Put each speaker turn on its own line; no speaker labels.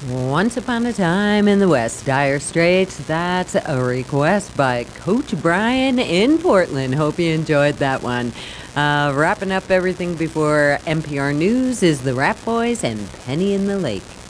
Once Upon a Time in the West, Dire Straits. That's a request by Coach Brian in Portland. Hope you enjoyed that one. Wrapping up everything before NPR News is the Rap Boys and Penny in the Lake.